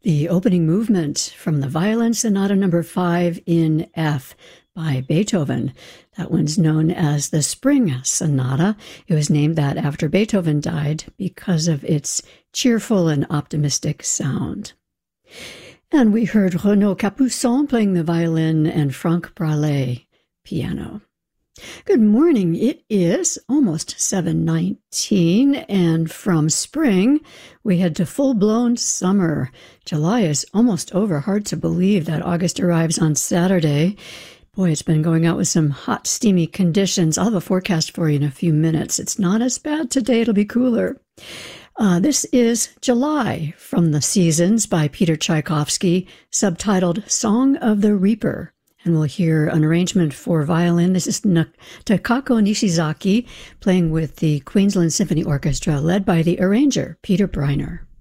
The opening movement from the Violin Sonata Number 5 in F by Beethoven. That one's known as the Spring Sonata. It was named that after Beethoven died because of its cheerful and optimistic sound. And we heard Renaud Capuçon playing the violin and Franck Bralet piano. Good morning. It is almost 7:19, and from spring, we head to full-blown summer. July is almost over. Hard to believe that August arrives on Saturday. Boy, it's been going out with some hot, steamy conditions. I'll have a forecast for you in a few minutes. It's not as bad today. It'll be cooler. This is July from the Seasons by Peter Tchaikovsky, subtitled Song of the Reaper. And we'll hear an arrangement for violin. This is Takako Nishizaki playing with the Queensland Symphony Orchestra, led by the arranger, Peter Briner.